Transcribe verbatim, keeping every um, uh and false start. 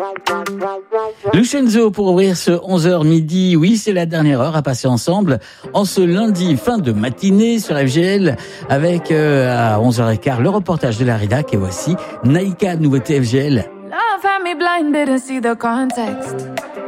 Lucenzo pour ouvrir ce onze heures midi. Oui, c'est la dernière heure à passer ensemble en ce lundi fin de matinée sur F G L avec euh, à onze heures quinze le reportage de la rédac et voici Naïka, nouveauté F G L. Love had me blind, didn't see the context.